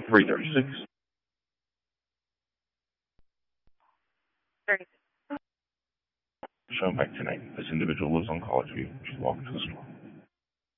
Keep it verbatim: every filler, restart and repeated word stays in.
three thirty-six. thirty-six. Showing back tonight. This individual lives on College View. She's walking to the store.